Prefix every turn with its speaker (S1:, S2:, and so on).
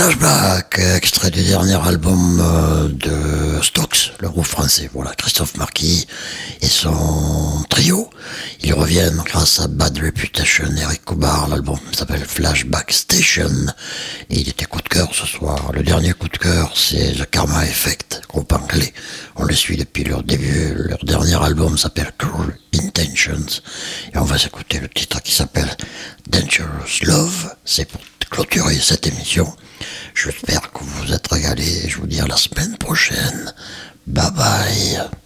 S1: Flashback, extrait du dernier album de Stokes, le groupe français. Voilà, Christophe Marquis et son trio. Ils reviennent grâce à Bad Reputation, Eric Cobar. L'album s'appelle Flashback Station. Et il était coup de cœur ce soir. Le dernier coup de cœur, c'est The Karma Effect, groupe anglais. On les suit depuis leur début. Leur dernier album s'appelle Cruel Intentions. Et on va s'écouter le titre qui s'appelle Dangerous Love. C'est pour clôturer cette émission. J'espère que vous vous êtes régalés. Je vous dis à la semaine prochaine. Bye bye.